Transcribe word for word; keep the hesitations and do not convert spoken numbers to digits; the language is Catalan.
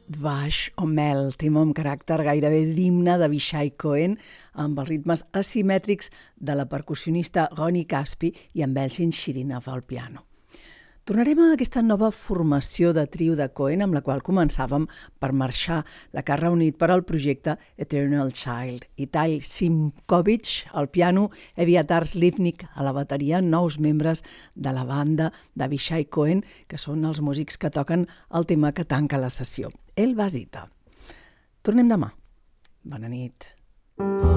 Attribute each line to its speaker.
Speaker 1: Dvash o Mel, tema amb caràcter gairebé d'himne d'Avishai Cohen, amb els ritmes asimètrics de la percussionista Ronnie Caspi i amb Elsin Shirinov al piano. Tornarem a aquesta nova formació de trio de Cohen amb la qual començàvem per marxar, la que ha reunit per al projecte Eternal Child. Itai Simkovich al piano, Eviatar Slivnik a la bateria, nous membres de la banda d'Avishai Cohen, que són els músics que toquen el tema que tanca la sessió, El Vasita. Tornem demà. Bona nit.